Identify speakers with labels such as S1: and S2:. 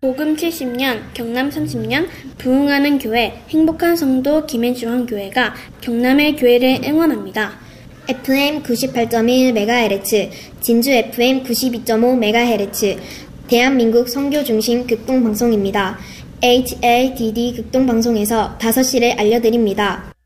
S1: 복음 70년, 경남 30년, 부흥하는 교회, 행복한 성도 김해중앙교회가 경남의 교회를 응원합니다.
S2: FM 98.1MHz, 진주 FM 92.5MHz, 대한민국 선교중심 극동방송입니다. HLDD 극동방송에서 5시를 알려드립니다.